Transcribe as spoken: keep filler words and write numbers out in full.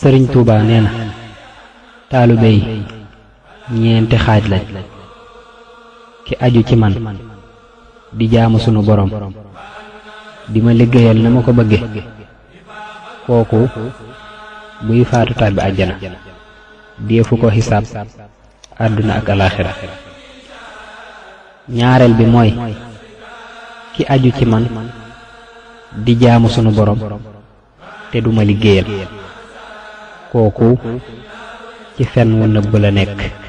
sëriñ Tuuba nee na taalibe yi ñeenti xaaj lañ ki aju ci man di jaamu sunu borom di ma liggéeyal na ma ko bëgge kooku buy faatu tàbbi àjjana deefu ko xisaab àdduna ak alaaxira ñaareel bi mooy ki aju ci man di jaamu sunu borom te duma liggéeyal kooku ci fen wu nëbb la nekk